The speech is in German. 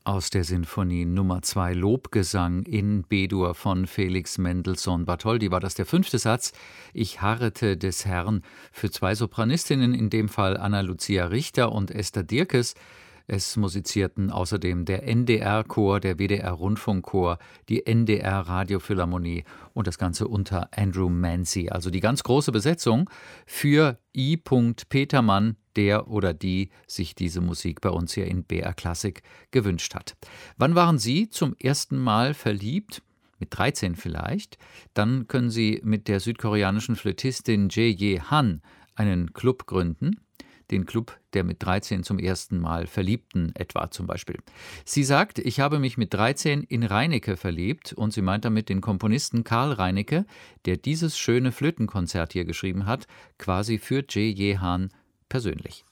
Aus der Sinfonie Nummer 2 Lobgesang in B-Dur von Felix Mendelssohn Bartholdy war das der 5. Satz. Ich harrete des Herrn, für 2 Sopranistinnen, in dem Fall Anna-Lucia Richter und Esther Dierkes. Es musizierten außerdem der NDR-Chor, der WDR-Rundfunkchor, die NDR-Radiophilharmonie und das Ganze unter Andrew Mancy. Also die ganz große Besetzung für I. Petermann, der oder die sich diese Musik bei uns hier in BR Klassik gewünscht hat. Wann waren Sie zum ersten Mal verliebt? Mit 13 vielleicht? Dann können Sie mit der südkoreanischen Flötistin Jae Han einen Club gründen. Den Club der mit 13 zum ersten Mal Verliebten etwa zum Beispiel. Sie sagt, ich habe mich mit 13 in Reinecke verliebt und sie meint damit den Komponisten Karl Reinecke, der dieses schöne Flötenkonzert hier geschrieben hat, quasi für Jae Han persönlich.